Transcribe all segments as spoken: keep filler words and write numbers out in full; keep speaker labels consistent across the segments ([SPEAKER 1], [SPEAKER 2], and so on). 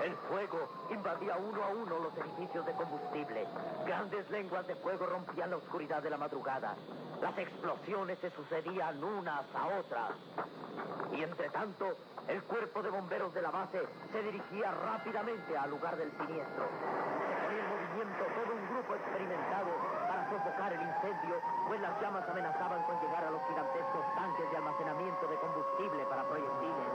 [SPEAKER 1] El fuego invadía uno a uno los edificios de combustible. Grandes lenguas de fuego rompían la oscuridad de la madrugada. Las explosiones se sucedían unas a otras. Y entre tanto, el cuerpo de bomberos de la base se dirigía rápidamente al lugar del siniestro. Se ponía en movimiento todo un grupo experimentado para sofocar el incendio, pues las llamas amenazaban con llegar a los gigantescos tanques de almacenamiento de combustible para proyectiles.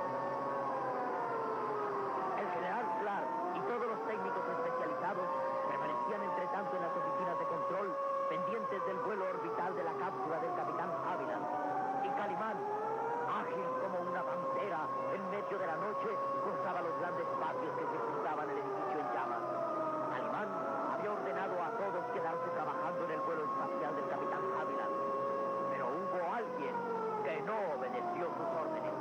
[SPEAKER 1] El general Clark y todos los técnicos especializados permanecían entre tanto en las oficinas de control, pendientes del vuelo orbital de la cápsula del capitán Haviland. Y Calimán, ágil como una pantera, en medio de la noche, cruzaba los grandes patios que circundaban el edificio en llamas. Calimán había ordenado a todos quedarse trabajando en el vuelo espacial del capitán Haviland. Pero hubo alguien que no obedeció sus órdenes.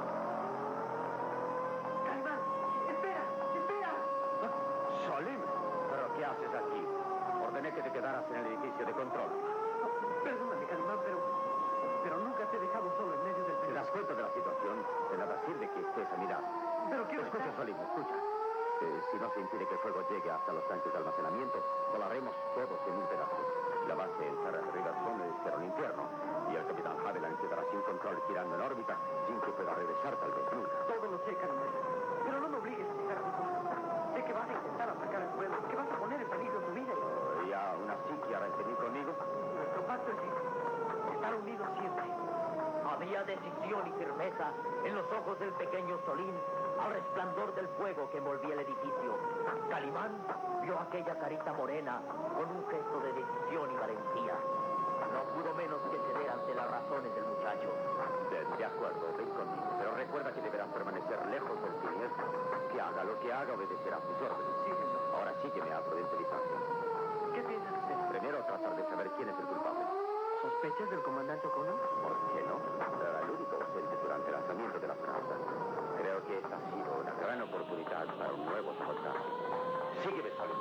[SPEAKER 2] ¡Calimán! ¡Espera! ¡Espera!
[SPEAKER 3] Salim, ¿pero qué haces aquí? Ordené que te quedaras en el edificio de control.
[SPEAKER 2] No, perdóname, Calimán, pero... pero nunca te he dejado solo en medio del...
[SPEAKER 3] ¿Te das cuenta de la situación? De nada sirve que estés a mi lado.
[SPEAKER 2] Pero quiero
[SPEAKER 3] Escucha,
[SPEAKER 2] estar...
[SPEAKER 3] Salim, escucha. Eh, si no se impide que el fuego llegue hasta los tanques de almacenamiento, volaremos todos en un pedazo. La base en Terra Riverson será un infierno, y el capitán Haviland quedará sin control girando en órbita, sin que pueda regresar tal vez nunca.
[SPEAKER 2] Todo lo sé, Calimán. Pero no me obligues a dejar mi cosa. Sé que vas a intentar atacar el vuelo, que vas a poner en peligro tu vida.
[SPEAKER 3] ¿Y aún así quieres venir conmigo?
[SPEAKER 2] Nuestro pacto es estar unidos siempre.
[SPEAKER 1] Había decisión y firmeza en los ojos del pequeño Solín al resplandor del fuego que envolvía el edificio. Calimán vio aquella carita morena con un gesto de decisión y valentía. No pudo menos que ceder ante las razones del muchacho.
[SPEAKER 3] De, de acuerdo, ven conmigo, pero recuerda que deberás permanecer lejos del siniestro. Que haga lo que haga, obedecerá tus órdenes.
[SPEAKER 2] Sí, señor.
[SPEAKER 3] Ahora sí que me hablo de inteligencia.
[SPEAKER 2] ¿Qué piensas hacer?
[SPEAKER 3] Primero, tratar de saber quién es el culpable.
[SPEAKER 2] ¿Sospechas del comandante O'Connor?
[SPEAKER 3] ¿Por qué no? Era el único ausente durante el lanzamiento de la fragata. Creo que esta ha sido una gran oportunidad para un nuevo sabotaje. Sígueme, Salim.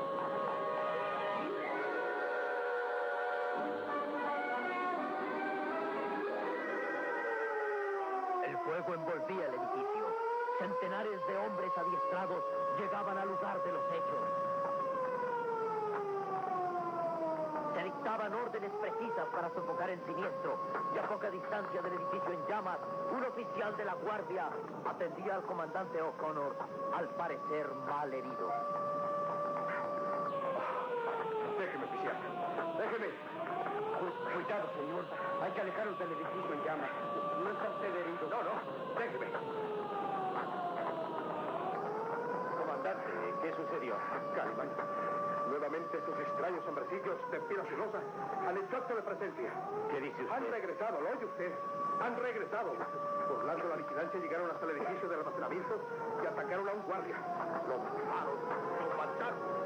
[SPEAKER 1] El fuego envolvía el edificio. Centenares de hombres adiestrados llegaban al lugar de los hechos. Se dictaban órdenes precisas para sofocar el siniestro, y a poca distancia del edificio en llamas, un oficial de la guardia atendía al comandante O'Connor, al parecer mal herido.
[SPEAKER 3] Déjeme, oficial. Déjeme.
[SPEAKER 2] Cu- Cuidado, señor. Hay que alejarnos del edificio en llamas. No está usted herido.
[SPEAKER 3] No, no. Déjeme. Comandante, ¿qué sucedió?
[SPEAKER 4] Calimán. Nuevamente estos extraños hombrecillos de piel azulosa han hecho acto de presencia.
[SPEAKER 3] ¿Qué dice usted?
[SPEAKER 4] Han regresado, ¿lo oye usted? Han regresado. Burlando la vigilancia, llegaron hasta el edificio del almacenamiento y atacaron a un guardia. Lo mataron, lo mataron.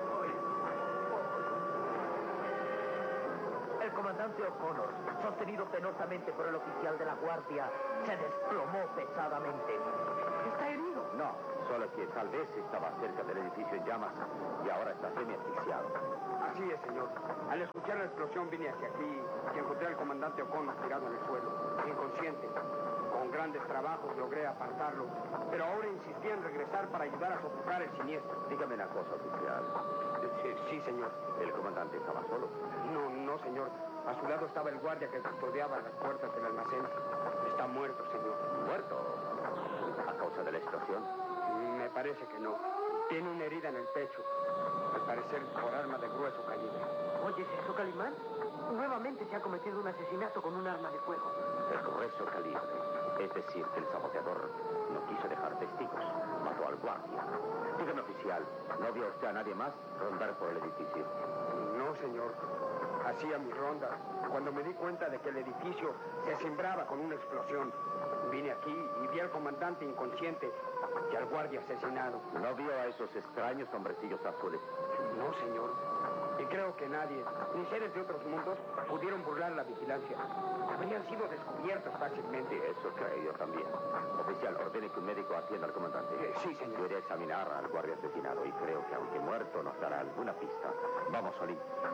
[SPEAKER 1] El comandante O'Connor, sostenido penosamente por el oficial de la guardia, se desplomó pesadamente.
[SPEAKER 2] ¿Está herido?
[SPEAKER 3] No, solo que tal vez estaba cerca del edificio en llamas y ahora está semi-asfixiado.
[SPEAKER 4] Así es, señor. Al escuchar la explosión vine hacia aquí y encontré al comandante O'Connor tirado en el suelo, inconsciente. Con grandes trabajos logré apartarlo, pero ahora insistía en regresar para ayudar a sofocar el siniestro.
[SPEAKER 3] Dígame una cosa, oficial.
[SPEAKER 4] Sí, sí, señor.
[SPEAKER 3] ¿El comandante estaba solo?
[SPEAKER 4] No, no, señor. A su lado estaba el guardia que custodiaba las puertas del almacén. Está muerto, señor.
[SPEAKER 3] ¿Muerto? ¿A causa de la explosión?
[SPEAKER 4] Me parece que no. Tiene una herida en el pecho. Al parecer por arma de grueso calibre.
[SPEAKER 2] ¿Oyes eso, Calimán? Nuevamente se ha cometido un asesinato con un arma de fuego.
[SPEAKER 3] De grueso calibre. Es decir, que el saboteador no quiso dejar testigos. Mató al guardia. Dígame, oficial, ¿no vio usted a nadie más rondar por el edificio?
[SPEAKER 4] No, señor. Hacía mi ronda cuando me di cuenta de que el edificio se cimbraba con una explosión. Vine aquí y vi al comandante inconsciente y al guardia asesinado.
[SPEAKER 3] ¿No vio a esos extraños hombrecillos azules?
[SPEAKER 4] No, señor. Y creo que nadie, ni seres de otros mundos, pudieron burlar la vigilancia. Habrían sido descubiertos fácilmente.
[SPEAKER 3] Eso creo yo también. Oficial, ordene que un médico atienda al comandante.
[SPEAKER 4] Eh, sí, señor.
[SPEAKER 3] Yo iré a examinar al guardia asesinado y creo que aunque muerto nos dará alguna pista. Vamos, Solín.